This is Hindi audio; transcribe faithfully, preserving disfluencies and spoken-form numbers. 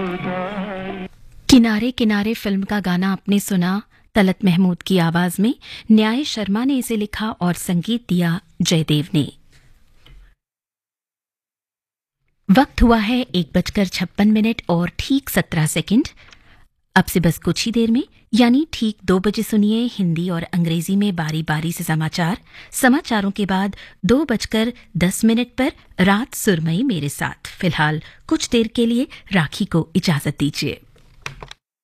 किनारे किनारे फिल्म का गाना आपने सुना तलत महमूद की आवाज में। न्याय शर्मा ने इसे लिखा और संगीत दिया जयदेव ने। वक्त हुआ है एक बजकर छप्पन मिनट और ठीक सत्रह सेकंड। अब से बस कुछ ही देर में यानी ठीक दो बजे सुनिए हिंदी और अंग्रेजी में बारी बारी से समाचार। समाचारों के बाद दो बजकर दस मिनट पर रात सुरमई मेरे साथ। फिलहाल कुछ देर के लिए राखी को इजाजत दीजिए।